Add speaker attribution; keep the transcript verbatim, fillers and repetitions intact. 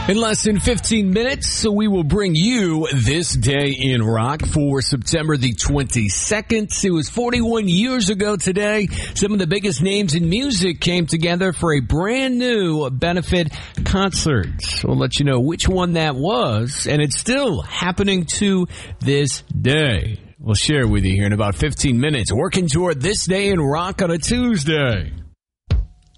Speaker 1: In less than fifteen minutes, so we will bring you This Day in Rock for September the twenty-second. It was forty-one years ago today. Some of the biggest names in music came together for a brand new benefit concert. We'll let you know which one that was, and it's still happening to this day. We'll share with you here in about fifteen minutes. Working toward This Day in Rock on a Tuesday.